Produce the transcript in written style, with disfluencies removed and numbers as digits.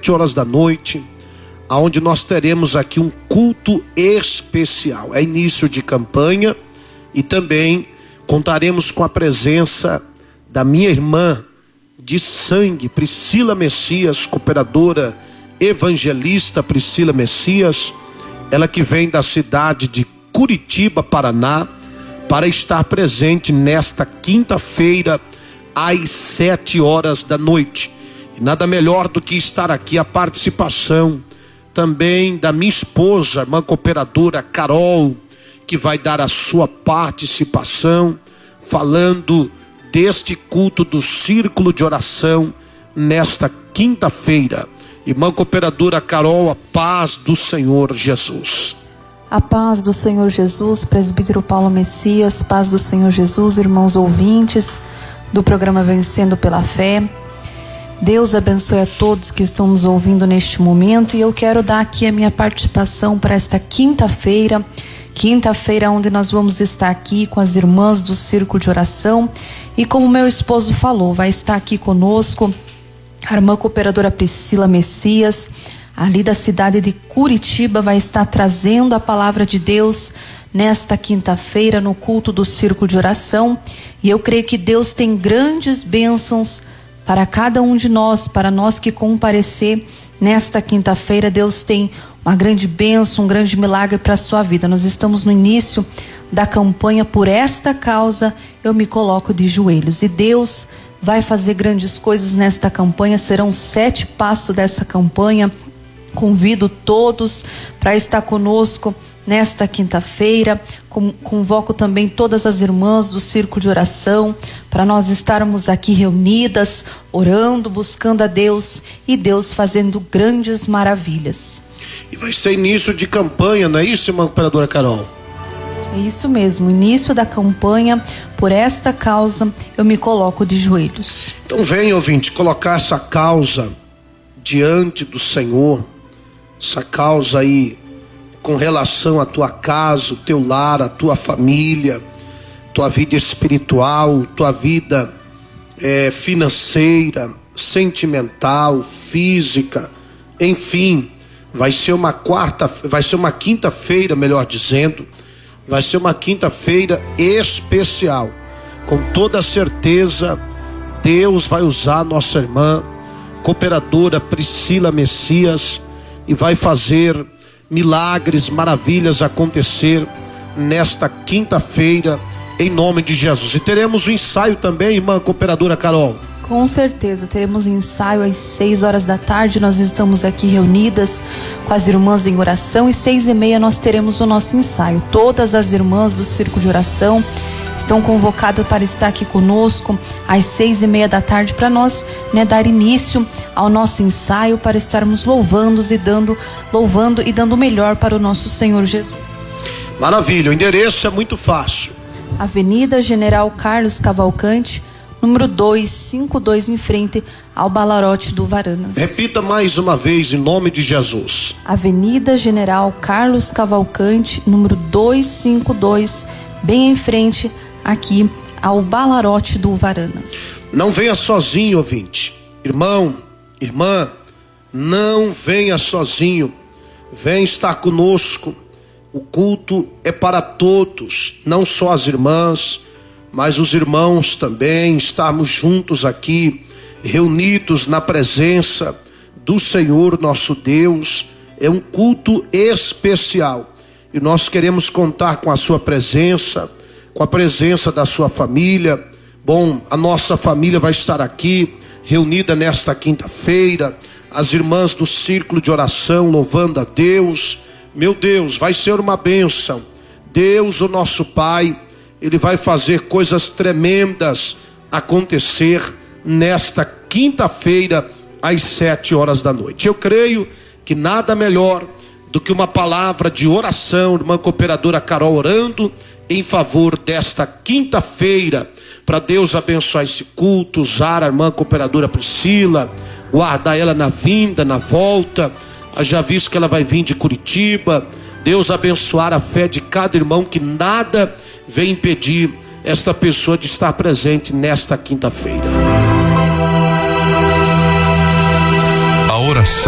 7h da noite, aonde nós teremos aqui um culto especial. É início de campanha e também contaremos com a presença da minha irmã de sangue, Priscila Messias, cooperadora evangelista Priscila Messias, ela que vem da cidade de Curitiba, Paraná, para estar presente nesta quinta-feira às 7h da noite. E nada melhor do que estar aqui a participação também da minha esposa, irmã cooperadora Carol, que vai dar a sua participação, falando deste culto do círculo de oração nesta quinta-feira. Irmã cooperadora Carol, a paz do Senhor Jesus. A paz do Senhor Jesus, presbítero Paulo Messias, paz do Senhor Jesus, irmãos ouvintes do programa Vencendo pela Fé. Deus abençoe a todos que estão nos ouvindo neste momento, e eu quero dar aqui a minha participação para esta quinta-feira onde nós vamos estar aqui com as irmãs do Círculo de Oração, e como meu esposo falou, vai estar aqui conosco a irmã cooperadora Priscila Messias, ali da cidade de Curitiba, vai estar trazendo a palavra de Deus nesta quinta-feira no culto do Círculo de Oração, e eu creio que Deus tem grandes bênçãos para cada um de nós, para nós que comparecer nesta quinta-feira. Deus tem uma grande bênção, um grande milagre para a sua vida. Nós estamos no início da campanha Por Esta Causa Eu Me Coloco de Joelhos, e Deus vai fazer grandes coisas nesta campanha. Serão 7 passos dessa campanha. Convido todos para estar conosco nesta quinta-feira. Convoco também todas as irmãs do Círculo de Oração para nós estarmos aqui reunidas, orando, buscando a Deus, e Deus fazendo grandes maravilhas. E vai ser início de campanha, não é isso, irmã operadora Carol? É isso mesmo, início da campanha Por Esta Causa Eu Me Coloco de Joelhos. Então vem, ouvinte, colocar essa causa diante do Senhor, essa causa aí com relação à tua casa, o teu lar, a tua família, tua vida espiritual, tua vida financeira, sentimental, física, enfim, vai ser uma quinta-feira, melhor dizendo, vai ser uma quinta-feira especial. Com toda certeza, Deus vai usar nossa irmã cooperadora Priscila Messias e vai fazer milagres, maravilhas acontecer nesta quinta-feira, em nome de Jesus. E teremos o ensaio também, irmã cooperadora Carol. Com certeza, teremos ensaio às 6h da tarde. Nós estamos aqui reunidas com as irmãs em oração, e 6h30 nós teremos o nosso ensaio. Todas as irmãs do Círculo de Oração estão convocadas para estar aqui conosco às 6h30 da tarde, para nós dar início ao nosso ensaio, para estarmos louvando e dando o melhor para o nosso Senhor Jesus. Maravilha, o endereço é muito fácil. Avenida General Carlos Cavalcante, número 252, em frente ao Balarote do Varanas. Repita mais uma vez, em nome de Jesus. Avenida General Carlos Cavalcante, número 252, bem em frente aqui ao Balarote do Varanas. Não venha sozinho, ouvinte. Irmão, irmã, não venha sozinho. Vem estar conosco. O culto é para todos, não só as irmãs, mas os irmãos também. Estarmos juntos aqui, reunidos na presença do Senhor nosso Deus. É um culto especial, e nós queremos contar com a sua presença, com a presença da sua família. Bom, a nossa família vai estar aqui reunida nesta quinta-feira, as irmãs do Círculo de Oração louvando a Deus. Meu Deus, vai ser uma bênção. Deus, o nosso Pai, Ele vai fazer coisas tremendas acontecer nesta quinta-feira às 7h da noite. Eu creio que nada melhor do que uma palavra de oração, irmã cooperadora Carol orando em favor desta quinta-feira, para Deus abençoar esse culto, usar a irmã cooperadora Priscila, guardar ela na vinda, na volta. Já visto que ela vai vir de Curitiba. Deus abençoar a fé de cada irmão, que nada vem impedir esta pessoa de estar presente nesta quinta-feira. A oração